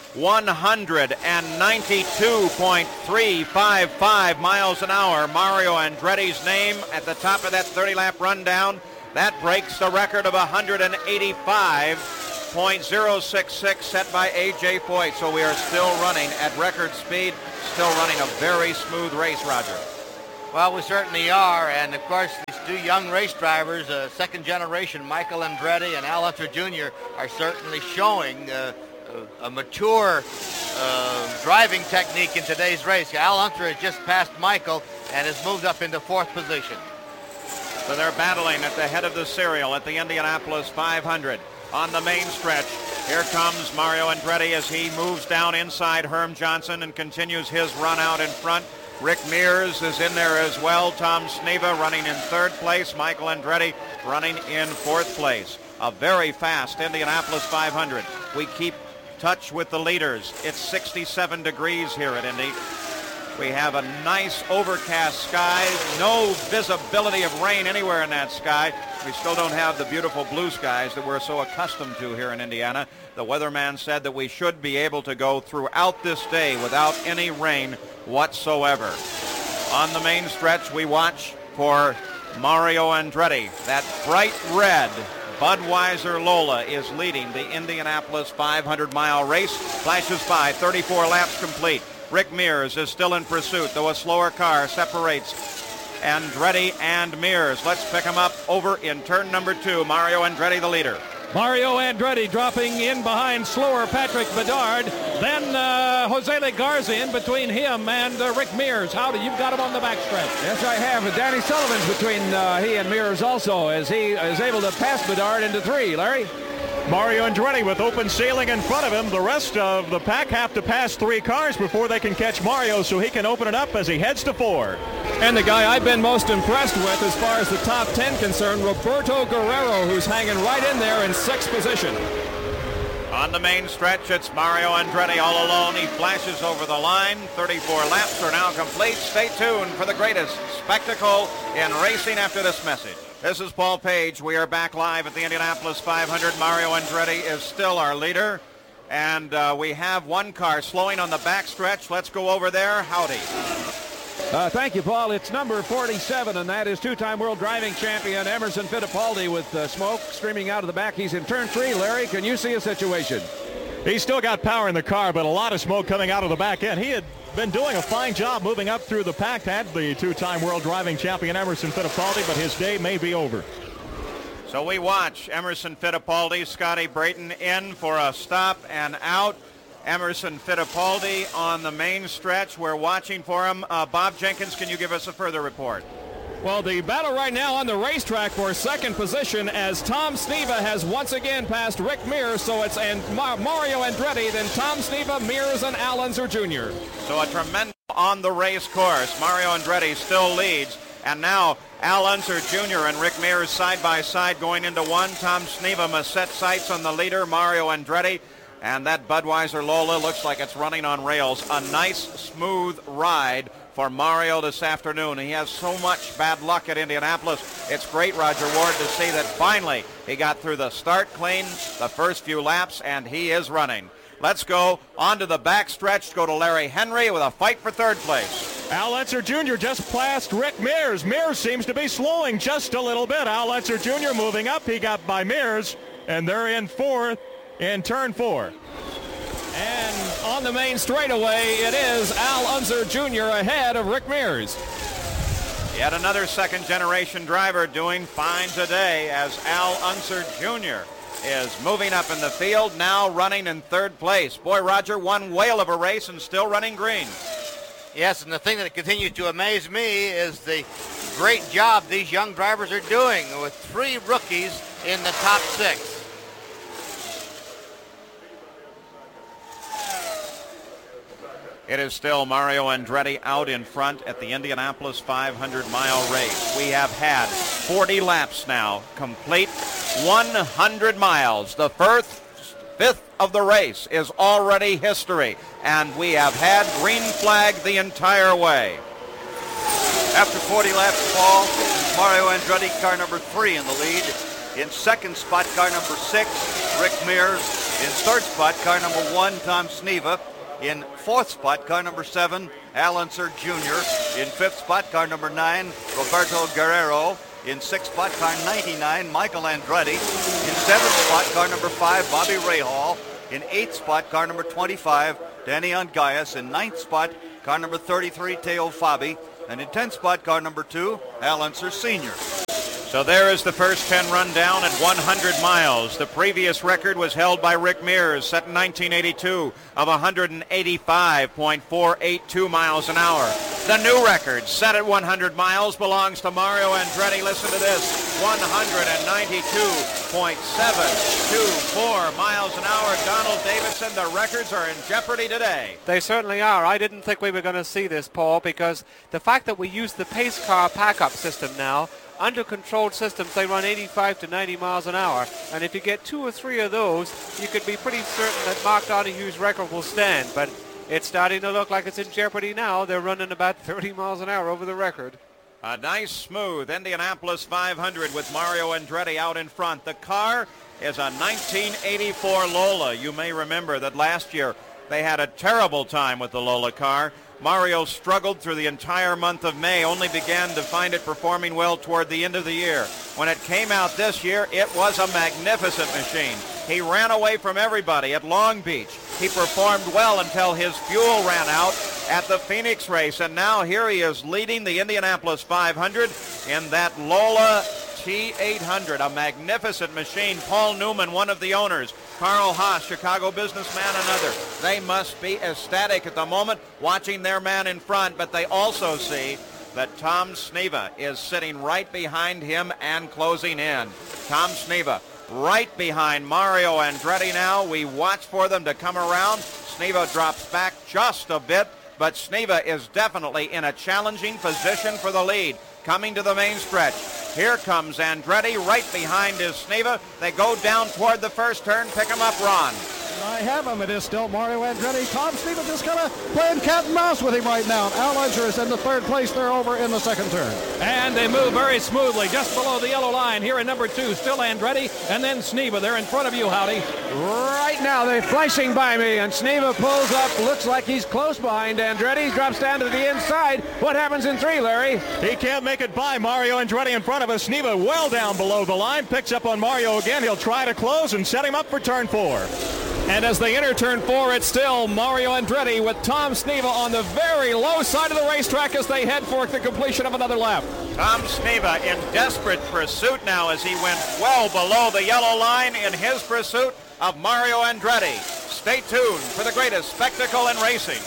192.355 miles an hour. Mario Andretti's name at the top of that 30-lap rundown. That breaks the record of 185.066 set by A.J. Foyt. So we are still running at record speed, still running a very smooth race, Roger. Well, we certainly are, and of course these two young race drivers, second generation, Michael Andretti and Al Unser Jr., are certainly showing a mature driving technique in today's race. Al Unser has just passed Michael and has moved up into 4th position. So they're battling at the head of the serial at the Indianapolis 500. On the main stretch, here comes Mario Andretti as he moves down inside Herm Johnson and continues his run out in front. Rick Mears is in there as well. Tom Sneva running in 3rd place. Michael Andretti running in 4th place. A very fast Indianapolis 500. We keep touch with the leaders. It's 67 degrees here at Indy. We have a nice overcast sky. No visibility of rain anywhere in that sky. We still don't have the beautiful blue skies that we're so accustomed to here in Indiana. The weatherman said that we should be able to go throughout this day without any rain whatsoever. On the main stretch, we watch for Mario Andretti. That bright red Budweiser Lola is leading the Indianapolis 500-mile race. Flashes by, 34 laps complete. Rick Mears is still in pursuit, though a slower car separates Andretti and Mears. Let's pick him up over in turn number 2. Mario Andretti, the leader. Mario Andretti dropping in behind slower Patrick Bedard. Then Jose Legarza in between him and Rick Mears. Howdy, you've got him on the backstretch. Yes, I have. Danny Sullivan's between he and Mears also, as he is able to pass Bedard into 3. Larry? Mario Andretti with open sailing in front of him. The rest of the pack have to pass 3 cars before they can catch Mario, so he can open it up as he heads to 4. And the guy I've been most impressed with as far as the top 10 concerned, Roberto Guerrero, who's hanging right in there in 6th position. On the main stretch, it's Mario Andretti all alone. He flashes over the line. 34 laps are now complete. Stay tuned for the greatest spectacle in racing after this message. This is Paul Page. We are back live at the Indianapolis 500. Mario Andretti is still our leader. And we have one car slowing on the backstretch. Let's go over there. Howdy. Thank you, Paul. It's number 47, and that is two-time world driving champion Emerson Fittipaldi with smoke streaming out of the back. He's in turn 3. Larry, can you see a situation? He's still got power in the car, but a lot of smoke coming out of the back end. He had been doing a fine job moving up through the pack, had the two-time world driving champion Emerson Fittipaldi, but his day may be over. So we watch Emerson Fittipaldi, Scotty Brayton in for a stop and out. Emerson Fittipaldi on the main stretch. We're watching for him. Bob Jenkins, can you give us a further report? Well, the battle right now on the racetrack for 2nd position as Tom Sneva has once again passed Rick Mears. So it's Mario Andretti, then Tom Sneva, Mears, and Al Unser Jr. So a tremendous on the race course. Mario Andretti still leads. And now Al Unser Jr. and Rick Mears side by side going into 1. Tom Sneva must set sights on the leader, Mario Andretti. And that Budweiser Lola looks like it's running on rails. A nice, smooth ride for Mario this afternoon. He has so much bad luck at Indianapolis. It's great, Roger Ward, to see that finally he got through the start clean, the first few laps, and he is running. Let's go on to the backstretch, go to Larry Henry with a fight for 3rd place. Al Unser Jr. just passed Rick Mears. Mears seems to be slowing just a little bit. Al Unser Jr. moving up. He got by Mears, and they're in 4th. In turn 4. And on the main straightaway, it is Al Unser Jr. ahead of Rick Mears. Yet another second-generation driver doing fine today as Al Unser Jr. is moving up in the field, now running in 3rd place. Boy, Roger, one whale of a race and still running green. Yes, and the thing that continues to amaze me is the great job these young drivers are doing with 3 rookies in the top 6. It is still Mario Andretti out in front at the Indianapolis 500-mile race. We have had 40 laps now complete. 100 miles. The fifth of the race is already history, and we have had green flag the entire way. After 40 laps, Paul, Mario Andretti, car number 3 in the lead. In second spot, car number 6, Rick Mears. In third spot, car number 1, Tom Sneva. In fourth spot, car number 7, Al Unser Jr. In fifth spot, car number 9, Roberto Guerrero. In sixth spot, car 99, Michael Andretti. In seventh spot, car number 5, Bobby Rahal. In eighth spot, car number 25, Danny Ungaius. In ninth spot, car number 33, Teo Fabi. And in 10th spot, car number 2, Al Unser Sr. So there is the first 10 run down at 100 miles. The previous record was held by Rick Mears, set in 1982, of 185.482 miles an hour. The new record, set at 100 miles, belongs to Mario Andretti. Listen to this, 192.724 miles an hour. Donald Davidson, the records are in jeopardy today. They certainly are. I didn't think we were going to see this, Paul, because the fact that we use the pace car pack-up system now, under controlled systems, they run 85 to 90 miles an hour. And if you get 2 or 3 of those, you could be pretty certain that Mark Donohue's record will stand. But it's starting to look like it's in jeopardy now. They're running about 30 miles an hour over the record. A nice, smooth Indianapolis 500 with Mario Andretti out in front. The car is a 1984 Lola. You may remember that last year they had a terrible time with the Lola car. Mario struggled through the entire month of May, only began to find it performing well toward the end of the year. When it came out this year, it was a magnificent machine. He ran away from everybody at Long Beach. He performed well until his fuel ran out at the Phoenix race, and now here he is leading the Indianapolis 500 in that Lola T800, a magnificent machine. Paul Newman, one of the owners. Carl Haas, Chicago businessman, another. They must be ecstatic at the moment watching their man in front, but they also see that Tom Sneva is sitting right behind him and closing in. Tom Sneva right behind Mario Andretti now. We watch for them to come around. Sneva drops back just a bit, but Sneva is definitely in a challenging position for the lead. Coming to the main stretch. Here comes Andretti right behind his Sneva. They go down toward the first turn. Pick him up, Ron. I have him. It is still Mario Andretti. Tom Sneva just kind of playing cat and mouse with him right now. Al Unser is in the third place. They're over in the second turn. And they move very smoothly just below the yellow line. Here in number 2, still Andretti, and then Sneva. They're in front of you, Howdy. Right now, they're flashing by me, and Sneva pulls up. Looks like he's close behind Andretti. Drops down to the inside. What happens in 3, Larry? He can't make it by Mario Andretti in front of us. Sneva well down below the line. Picks up on Mario again. He'll try to close and set him up for turn 4. And as they enter turn 4, it's still Mario Andretti with Tom Sneva on the very low side of the racetrack as they head for the completion of another lap. Tom Sneva in desperate pursuit now as he went well below the yellow line in his pursuit of Mario Andretti. Stay tuned for the greatest spectacle in racing.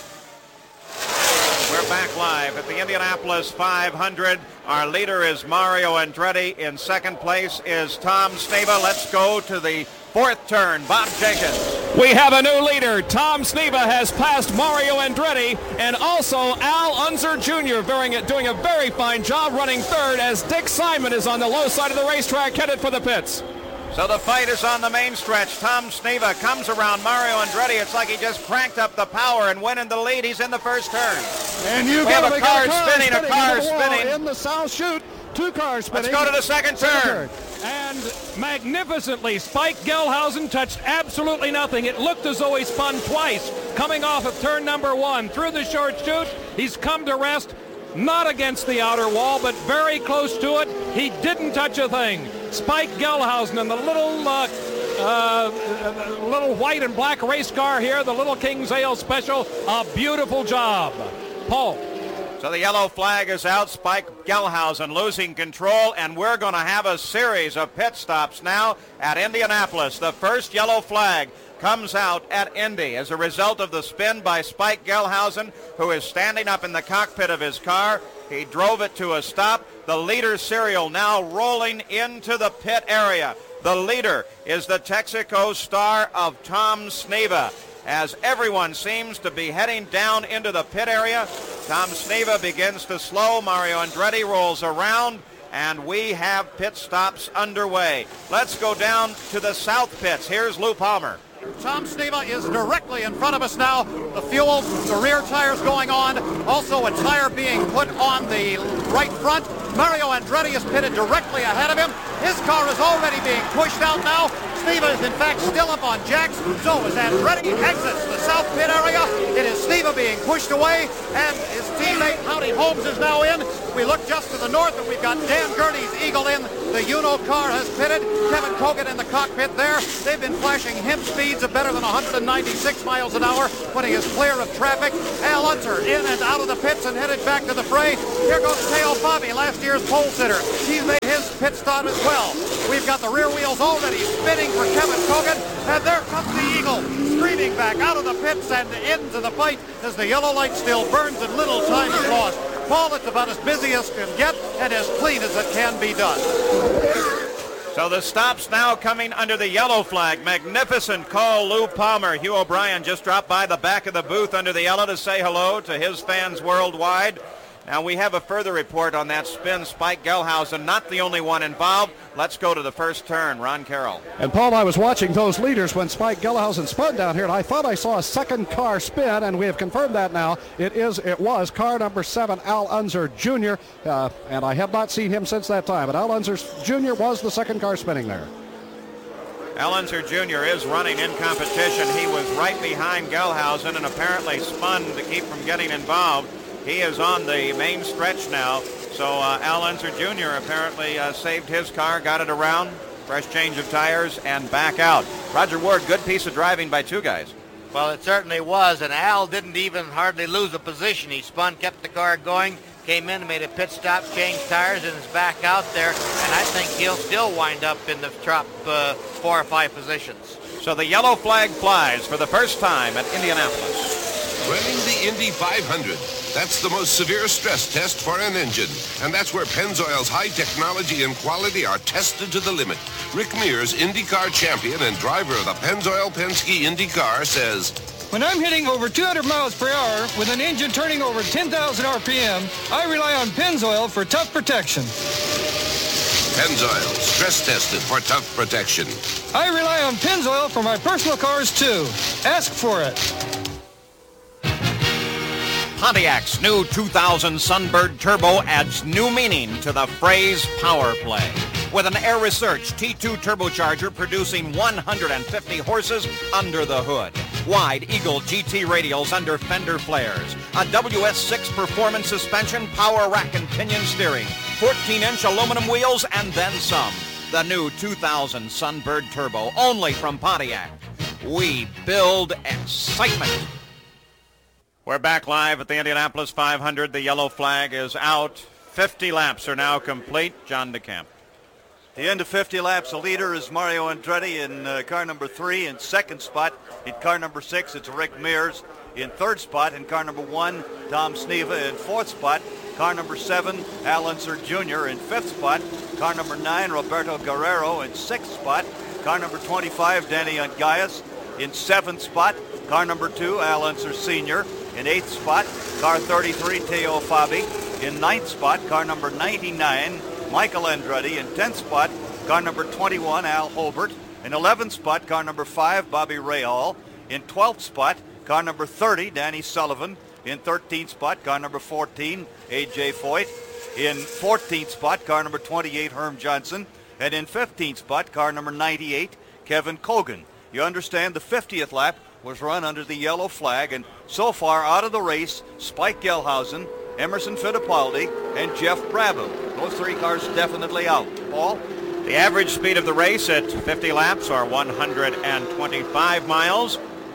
We're back live at the Indianapolis 500. Our leader is Mario Andretti. In second place is Tom Sneva. Let's go to the fourth turn. Bob Jenkins. We have a new leader. Tom Sneva has passed Mario Andretti and also Al Unser Jr. doing a very fine job running third as Dick Simon is on the low side of the racetrack headed for the pits. So the fight is on the main stretch. Tom Sneva comes around Mario Andretti. It's like he just cranked up the power and went in the lead. He's in the first turn. And you have a car spinning, a car spinning. In the south chute, 2 cars spinning. Let's go to the second turn. And magnificently, Spike Gelhausen touched absolutely nothing. It looked as though he spun twice. Coming off of turn number 1 through the short chute, he's come to rest. Not against the outer wall, but very close to it. He didn't touch a thing. Spike Gelhausen and the little white and black race car here, the Little King's Ale Special, a beautiful job. Paul. So the yellow flag is out. Spike Gelhausen losing control, and we're going to have a series of pit stops now at Indianapolis. The first yellow flag comes out at Indy as a result of the spin by Spike Gelhausen, who is standing up in the cockpit of his car. He drove it to a stop. The leader serial now rolling into the pit area. The leader is the Texaco star of Tom Sneva. As everyone seems to be heading down into the pit area, Tom Sneva begins to slow. Mario Andretti rolls around. and we have pit stops underway. Let's go down to the south pits. Here's Lou Palmer. Tom Sneva is directly in front of us now. The fuel, the rear tires going on. Also a tire being put on the right front. Mario Andretti is pitted directly ahead of him. His car is already being pushed out now. Sneva is in fact still up on jacks. So as Andretti exits the south pit area, it is Sneva being pushed away, and his teammate Howdy Holmes is now in. We look just to the north, and we've got Dan Gurney's Eagle in. The Uno car has pitted. Kevin Kogan in the cockpit there. They've been flashing him speeds of better than 196 miles an hour, putting us clear of traffic. Al Unser in and out of the pits and headed back to the fray. Here goes Teo Fabi, last year's pole sitter. He's made his pit stop as well. We've got the rear wheels already spinning for Kevin Kogan, and there comes the Eagle, streaming back out of the pits and into the fight as the yellow light still burns and little time is lost. Paul, it's about as busy as can get and as clean as it can be done. So the stops now coming under the yellow flag. Magnificent call, Lou Palmer. Hugh O'Brien just dropped by the back of the booth under the yellow to say hello to his fans worldwide. Now we have a further report on that spin. Spike Gelhausen, not the only one involved. Let's go to the first turn. Ron Carroll. And Paul, I was watching those leaders when Spike Gelhausen spun down here, and I thought I saw a second car spin, and we have confirmed that now. It was car number 7, Al Unser Jr., and I have not seen him since that time. But Al Unser Jr. was the second car spinning there. Al Unser Jr. is running in competition. He was right behind Gelhausen and apparently spun to keep from getting involved. He is on the main stretch now, so Al Unser Jr. apparently saved his car, got it around, fresh change of tires, and back out. Roger Ward, good piece of driving by two guys. Well, it certainly was, and Al didn't even hardly lose a position. He spun, kept the car going, came in, made a pit stop, changed tires, and is back out there, and I think he'll still wind up in the top 4 or 5 positions. So the yellow flag flies for the first time at Indianapolis. Running the Indy 500. That's the most severe stress test for an engine. And that's where Pennzoil's high technology and quality are tested to the limit. Rick Mears, IndyCar champion and driver of the Pennzoil Penske IndyCar, says, when I'm hitting over 200 miles per hour with an engine turning over 10,000 RPM, I rely on Pennzoil for tough protection. Pennzoil, stress tested for tough protection. I rely on Pennzoil for my personal cars, too. Ask for it. Pontiac's new 2000 Sunbird Turbo adds new meaning to the phrase power play. With an Air Research T2 turbocharger producing 150 horses under the hood. Wide Eagle GT radials under fender flares. A WS6 performance suspension, power rack and pinion steering. 14-inch aluminum wheels and then some. The new 2000 Sunbird Turbo, only from Pontiac. We build excitement. We're back live at the Indianapolis 500. The yellow flag is out. 50 laps are now complete. John DeCamp. The end of 50 laps, the leader is Mario Andretti in car number 3. In second spot, in car number 6, it's Rick Mears. In third spot, in car number 1, Tom Sneva. In fourth spot, car number 7, Al Unser Jr. In fifth spot, car number 9, Roberto Guerrero. In sixth spot, car number 25, Danny Ungaias. In seventh spot, car number 2, Al Unser Sr. In eighth spot, car 33, Teo Fabi. In ninth spot, car number 99, Michael Andretti. In 10th spot, car number 21, Al Holbert. In 11th spot, car number 5, Bobby Rahal. In 12th spot, car number 30, Danny Sullivan. In 13th spot, car number 14, A.J. Foyt. In 14th spot, car number 28, Herm Johnson. And in 15th spot, car number 98, Kevin Kogan. You understand the 50th lap was run under the yellow flag, and so far out of the race, Spike Gelhausen, Emerson Fittipaldi, and Jeff Brabham. Those 3 cars definitely out. Paul? The average speed of the race at 50 laps are 125 miles,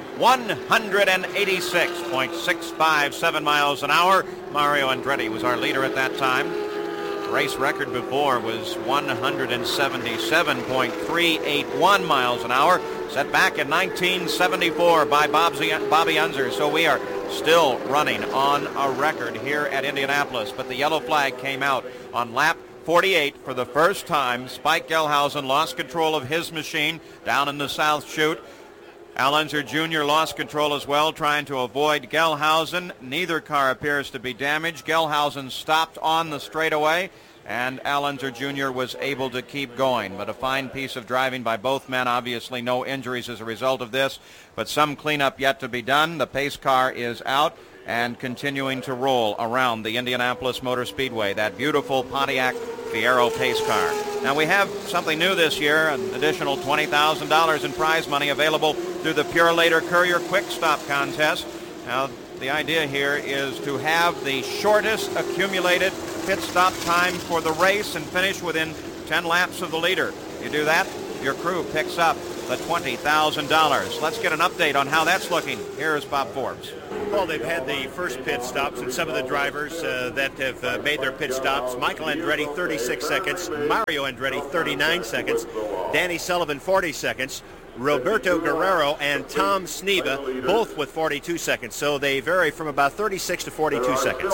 186.657 miles an hour. Mario Andretti was our leader at that time. The race record before was 177.381 miles an hour, set back in 1974 by Bobby Unser. So we are still running on a record here at Indianapolis. But the yellow flag came out on lap 48 for the first time. Spike Gelhausen lost control of his machine down in the south chute. Al Unser Jr. lost control as well, trying to avoid Gelhausen. Neither car appears to be damaged. Gelhausen stopped on the straightaway, and Al Unser Jr. was able to keep going. But a fine piece of driving by both men. Obviously no injuries as a result of this, but some cleanup yet to be done. The pace car is out and continuing to roll around the Indianapolis Motor Speedway, that beautiful Pontiac Fiero pace car. Now we have something new this year, an additional $20,000 in prize money available through the Purolator Courier Quick Stop Contest. Now the idea here is to have the shortest accumulated pit stop time for the race and finish within 10 laps of the leader. You do that, your crew picks up the $20,000. Let's get an update on how that's looking. Here is Bob Forbes. Well, they've had the first pit stops, and some of the drivers that have made their pit stops. Michael Andretti, 36 seconds. Mario Andretti, 39 seconds. Danny Sullivan, 40 seconds. Roberto Guerrero and Tom Sneva, both with 42 seconds. So they vary from about 36 to 42 seconds.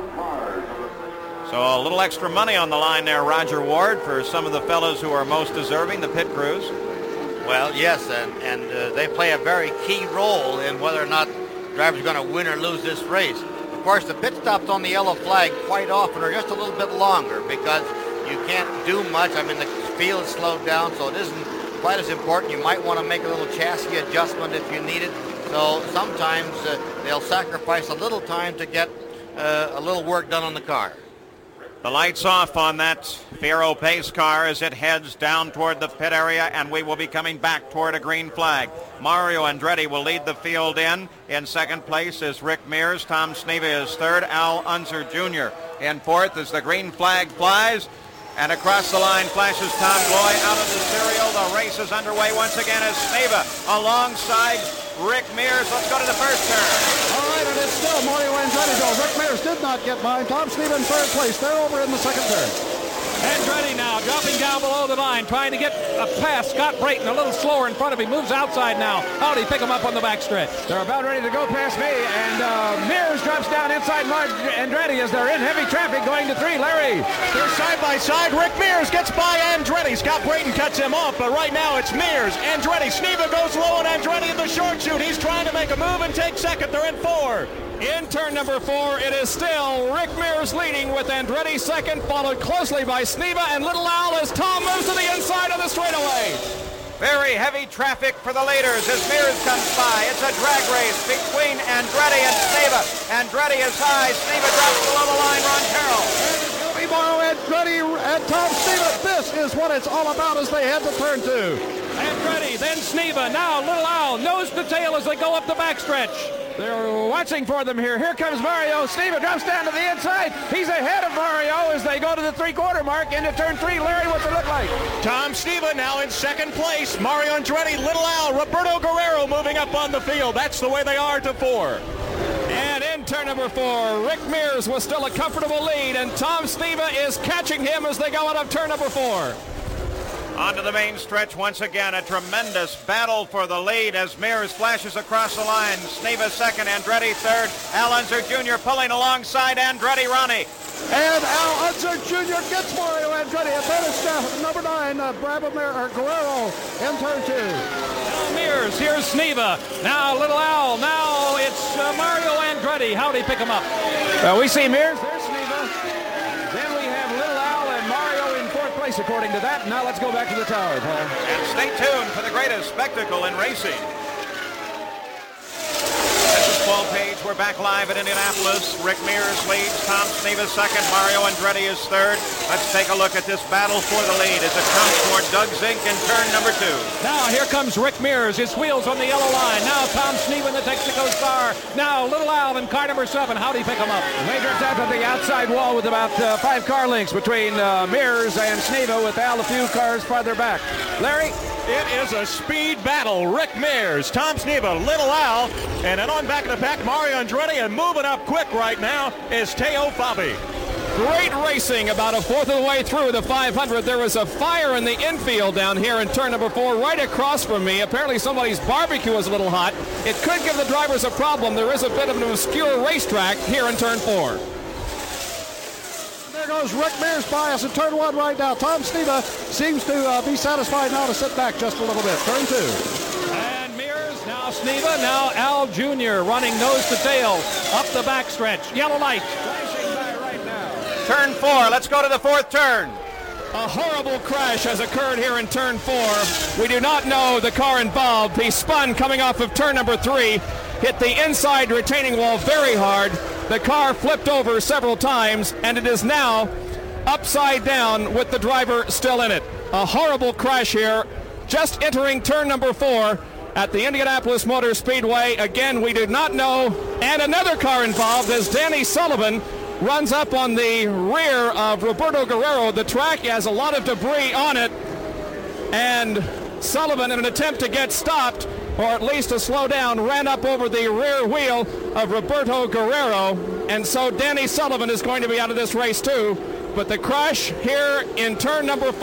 So a little extra money on the line there, Roger Ward, for some of the fellows who are most deserving, the pit crews. Well, yes, and they play a very key role in whether or not drivers are going to win or lose this race. Of course, the pit stops on the yellow flag quite often are just a little bit longer because you can't do much. I mean, the field is slowed down, so it isn't quite as important. You might want to make a little chassis adjustment if you need it. So sometimes they'll sacrifice a little time to get a little work done on the car. The lights off on that Fiero pace car as it heads down toward the pit area, and we will be coming back toward a green flag. Mario Andretti will lead the field in. In second place is Rick Mears. Tom Sneva is third. Al Unser Jr. in fourth as the green flag flies. And across the line flashes Tom Gloy out of the serial. The race is underway once again as Sneva alongside Rick Mears. Let's go to the first turn. All right, and it's still Mario Andretti, though. Rick Mears did not get by. Tom Sneva in third place. They're over in the second turn. Andretti now dropping down below the line, trying to get a pass. Scott Brayton a little slower in front of him, moves outside now. Howdy, pick him up on the backstretch. They're about ready to go past me, and Mears drops down inside Andretti as they're in heavy traffic going to three. Larry. They're side by side. Rick Mears gets by Andretti. Scott Brayton cuts him off, but right now it's Mears. Andretti. Sneva goes low, and Andretti in the short chute. He's trying to make a move and take second. They're in four. In turn number 4, it is still Rick Mears leading with Andretti second, followed closely by Sneva and Little Al as Tom moves to the inside of the straightaway. Very heavy traffic for the leaders as Mears comes by. It's a drag race between Andretti and Sneva. Andretti is high. Sneva drops below the line. Ron Carroll. Mario Andretti and Tom Sneva. This is what it's all about as they head to turn 2. Andretti, then Sneva. Now Little Al, nose to tail as they go up the backstretch. They're watching for them here. Here comes Mario. Sneva drops down to the inside. He's ahead of Mario as they go to the three-quarter mark into turn 3. Larry, what's it look like? Tom Sneva now in second place. Mario Andretti, Little Al, Roberto Guerrero moving up on the field. That's the way they are to 4. And in turn number 4, Rick Mears was still a comfortable lead, and Tom Sneva is catching him as they go out of turn number 4. Onto the main stretch once again, a tremendous battle for the lead as Mears flashes across the line. Sneva second, Andretti third, Al Unser Jr. pulling alongside Andretti Ronnie. And Al Unser Jr. gets Mario Andretti. And then it's number 9, Guerrero in turn 2. Now Mears, here's Sneva. Now Little Al. Now it's Mario Andretti. How'd he pick him up? We see Mears. There's Sneva. Then we have Little Al and Mario in fourth place according to that. Now let's go back to the tower, Paul. And stay tuned for the greatest spectacle in racing. This is Paul Page. We're back live at Indianapolis. Rick Mears leads. Tom Sneva second. Mario Andretti is third. Let's take a look at this battle for the lead as it comes toward Doug Zink in turn number 2. Now here comes Rick Mears. His wheels on the yellow line. Now Tom Sneva in the Texaco's car. Now Little Al in car number 7. How'd he pick him up? They drift out to the outside wall with about 5 car lengths between Mears and Sneva, with Al a few cars farther back. Larry? It is a speed battle. Rick Mears, Tom Sneva, Little Al, and then on back of the pack, Mario Andretti, and moving up quick right now is Teo Fabi. Great racing about a fourth of the way through the 500. There was a fire in the infield down here in turn number 4 right across from me. Apparently somebody's barbecue was a little hot. It could give the drivers a problem. There is a bit of an obscure racetrack here in turn 4. There goes Rick Mears by us in turn 1 right now. Tom Sneva seems to be satisfied now to sit back just a little bit. Turn 2. And Mears now Klaus Sneva, now Al Jr. running nose to tail up the backstretch. Yellow light. Flashing by right now. Turn 4. Let's go to the fourth turn. A horrible crash has occurred here in turn 4. We do not know the car involved. He spun coming off of turn number 3, hit the inside retaining wall very hard. The car flipped over several times, and it is now upside down with the driver still in it. A horrible crash here, just entering turn number 4 at the Indianapolis Motor Speedway. Again, we do not know. And another car involved as Danny Sullivan runs up on the rear of Roberto Guerrero. The track has a lot of debris on it, and Sullivan, in an attempt to get stopped, or at least to slow down, ran up over the rear wheel of Roberto Guerrero, and so Danny Sullivan is going to be out of this race too. But the crash here in turn number 4